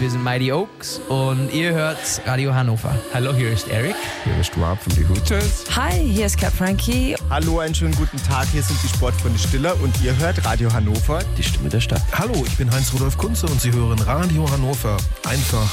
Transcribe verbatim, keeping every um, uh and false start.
Wir sind Mighty Oaks und ihr hört Radio Hannover. Hallo, hier ist Eric. Hier ist Rob von The Hooters. Hi, hier ist Cat Frankie. Hallo, einen schönen guten Tag. Hier sind die Sportfreunde Stiller und ihr hört Radio Hannover, Die Stimme der Stadt. Hallo, ich bin Heinz-Rudolf Kunze und Sie hören Radio Hannover. Einfach